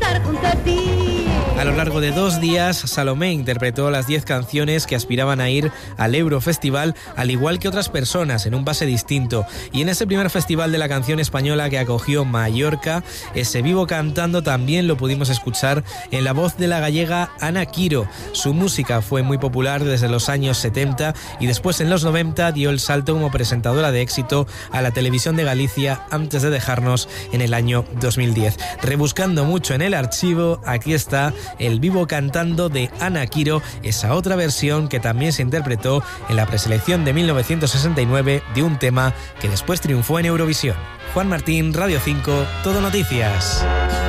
estar junto a ti. A lo largo de 2 días, Salomé interpretó las 10 canciones que aspiraban a ir al Eurofestival, al igual que otras personas, en un pase distinto. Y en ese primer festival de la canción española que acogió Mallorca, ese Vivo Cantando también lo pudimos escuchar en la voz de la gallega Ana Quiro. Su música fue muy popular desde los años 70 y después en los 90 dio el salto como presentadora de éxito a la televisión de Galicia antes de dejarnos en el año 2010. Rebuscando mucho en el archivo, aquí está el Vivo Cantando de Ana Quiro, esa otra versión que también se interpretó en la preselección de 1969 de un tema que después triunfó en Eurovisión. Juan Martín, Radio 5, Todo Noticias.